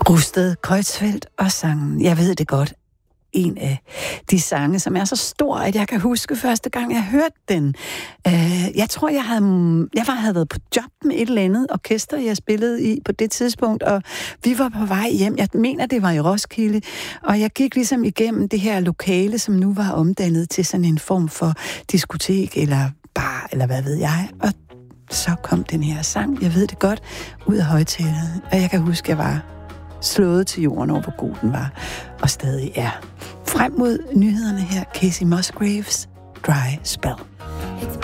Rusted, Kreutzfeldt og sangen Jeg ved det godt. En af de sange, som er så stor, at jeg kan huske første gang, jeg hørte den. Jeg tror, jeg havde været på job med et eller andet orkester, jeg spillede i på det tidspunkt, og vi var på vej hjem. Jeg mener, det var i Roskilde, og jeg gik ligesom igennem det her lokale, som nu var omdannet til sådan en form for diskotek eller bar, eller hvad ved jeg. Og så kom den her sang, Jeg ved det godt, ud af højtalerne, og jeg kan huske, jeg var slået til jorden over, hvor god den var, og stadig er. Frem mod nyhederne her, Casey Musgraves, Dry Spell.